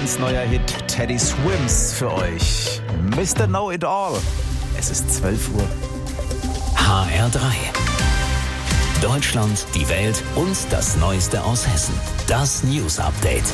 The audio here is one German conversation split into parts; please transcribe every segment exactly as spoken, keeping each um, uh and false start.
neuer Hit Teddy Swims für euch. Mister Know-It-All. Es ist zwölf Uhr. H R drei. Deutschland, die Welt und das Neueste aus Hessen. Das News Update.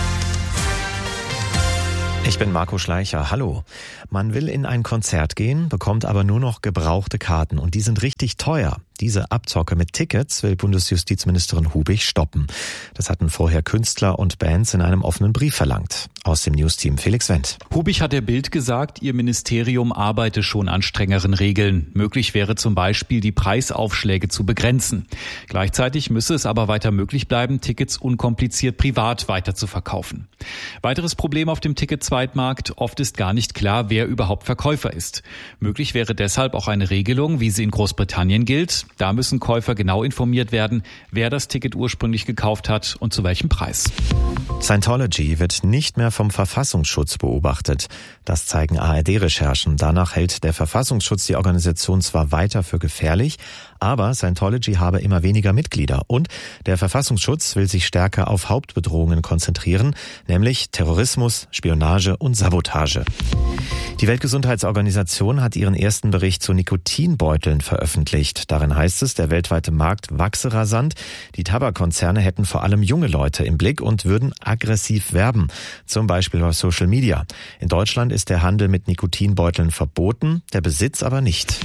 Ich bin Marco Schleicher. Hallo. Man will in ein Konzert gehen, bekommt aber nur noch gebrauchte Karten und die sind richtig teuer. Diese Abzocke mit Tickets will Bundesjustizministerin Hubig stoppen. Das hatten vorher Künstler und Bands in einem offenen Brief verlangt. Aus dem Newsteam Felix Wendt. Hubig hat der Bild gesagt, ihr Ministerium arbeite schon an strengeren Regeln. Möglich wäre zum Beispiel, die Preisaufschläge zu begrenzen. Gleichzeitig müsse es aber weiter möglich bleiben, Tickets unkompliziert privat weiter zu verkaufen. Weiteres Problem auf dem Ticket-Zweitmarkt: Oft ist gar nicht klar, wer überhaupt Verkäufer ist. Möglich wäre deshalb auch eine Regelung, wie sie in Großbritannien gilt. Da müssen Käufer genau informiert werden, wer das Ticket ursprünglich gekauft hat und zu welchem Preis. Scientology wird nicht mehr vom Verfassungsschutz beobachtet. Das zeigen A R D-Recherchen. Danach hält der Verfassungsschutz die Organisation zwar weiter für gefährlich, aber Scientology habe immer weniger Mitglieder. Und der Verfassungsschutz will sich stärker auf Hauptbedrohungen konzentrieren, nämlich Terrorismus, Spionage und Sabotage. Die Weltgesundheitsorganisation hat ihren ersten Bericht zu Nikotinbeuteln veröffentlicht. Darin heißt es, der weltweite Markt wachse rasant. Die Tabakkonzerne hätten vor allem junge Leute im Blick und würden aggressiv werben, zum Beispiel auf Social Media. In Deutschland ist der Handel mit Nikotinbeuteln verboten, der Besitz aber nicht.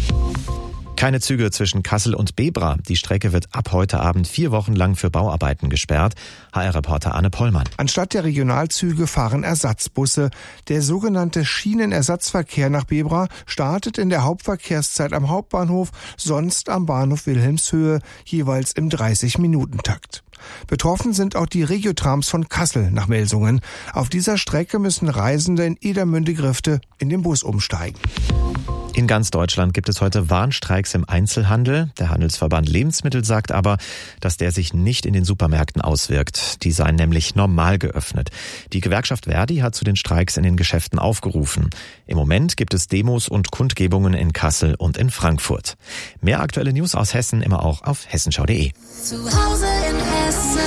Keine Züge zwischen Kassel und Bebra. Die Strecke wird ab heute Abend vier Wochen lang für Bauarbeiten gesperrt. H R-Reporter Anne Pollmann. Anstatt der Regionalzüge fahren Ersatzbusse. Der sogenannte Schienenersatzverkehr nach Bebra startet in der Hauptverkehrszeit am Hauptbahnhof, sonst am Bahnhof Wilhelmshöhe, jeweils im dreißig-Minuten-Takt. Betroffen sind auch die Regiotrams von Kassel nach Melsungen. Auf dieser Strecke müssen Reisende in Edermünde-Grifte in den Bus umsteigen. In ganz Deutschland gibt es heute Warnstreiks im Einzelhandel. Der Handelsverband Lebensmittel sagt aber, dass der sich nicht in den Supermärkten auswirkt. Die seien nämlich normal geöffnet. Die Gewerkschaft Verdi hat zu den Streiks in den Geschäften aufgerufen. Im Moment gibt es Demos und Kundgebungen in Kassel und in Frankfurt. Mehr aktuelle News aus Hessen immer auch auf hessenschau punkt de. Zu Hause in Hessen.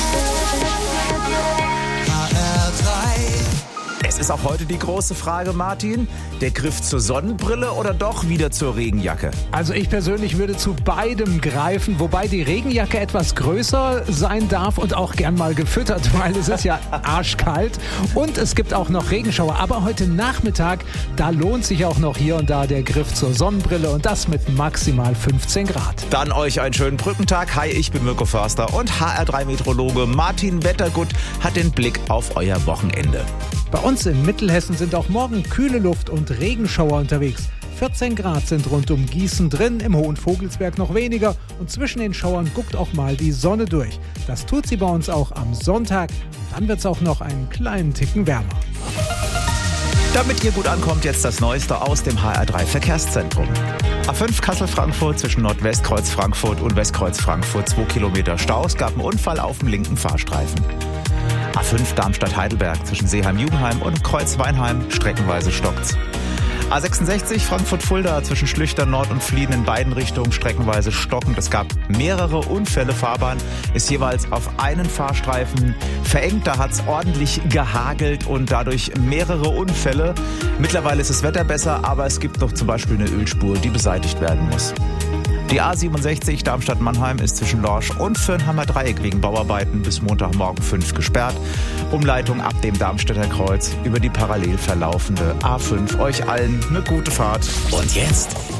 Es ist auch heute die große Frage, Martin. Der Griff zur Sonnenbrille oder doch wieder zur Regenjacke? Also ich persönlich würde zu beidem greifen, wobei die Regenjacke etwas größer sein darf und auch gern mal gefüttert, weil es ist ja arschkalt und es gibt auch noch Regenschauer. Aber heute Nachmittag, da lohnt sich auch noch hier und da der Griff zur Sonnenbrille und das mit maximal fünfzehn Grad. Dann euch einen schönen Brückentag. Hi, ich bin Mirko Förster und H R drei Meteorologe Martin Wettergut hat den Blick auf euer Wochenende. Bei uns in Mittelhessen sind auch morgen kühle Luft und Regenschauer unterwegs. vierzehn Grad sind rund um Gießen drin, im Hohen Vogelsberg noch weniger und zwischen den Schauern guckt auch mal die Sonne durch. Das tut sie bei uns auch am Sonntag. Dann wird es auch noch einen kleinen Ticken wärmer. Damit ihr gut ankommt, jetzt das Neueste aus dem H R drei Verkehrszentrum. A fünf Kassel-Frankfurt zwischen Nordwestkreuz Frankfurt und Westkreuz Frankfurt zwei Kilometer Stau. Es gab einen Unfall auf dem linken Fahrstreifen. A fünf Darmstadt-Heidelberg zwischen Seeheim-Jugenheim und Kreuz-Weinheim, streckenweise stockt's. A sechsundsechzig Frankfurt-Fulda zwischen Schlüchtern Nord und Fliehen in beiden Richtungen, streckenweise stockend. Es gab mehrere Unfälle. Fahrbahn ist jeweils auf einen Fahrstreifen verengt. Da hat's ordentlich gehagelt und dadurch mehrere Unfälle. Mittlerweile ist das Wetter besser, aber es gibt noch zum Beispiel eine Ölspur, die beseitigt werden muss. Die A siebenundsechzig Darmstadt-Mannheim ist zwischen Lorsch und Fürnheimer Dreieck wegen Bauarbeiten bis Montagmorgen fünf gesperrt. Umleitung ab dem Darmstädter Kreuz über die parallel verlaufende A fünf. Euch allen eine gute Fahrt. Und jetzt